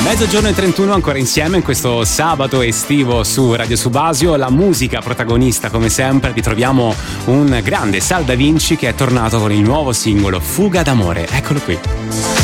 Mezzogiorno e 31 ancora insieme in questo sabato estivo su Radio Subasio. La musica protagonista come sempre. Ritroviamo un grande Sal Da Vinci che è tornato con il nuovo singolo Fuga d'amore. Eccolo qui.